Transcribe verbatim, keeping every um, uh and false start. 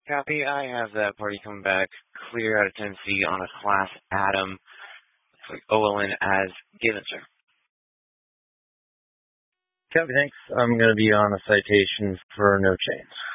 Copy. I have that party coming back clear out of Tennessee on a Class Adam. Looks like O L N as given, sir. Copy, thanks. I'm going to be on a citation for no chains.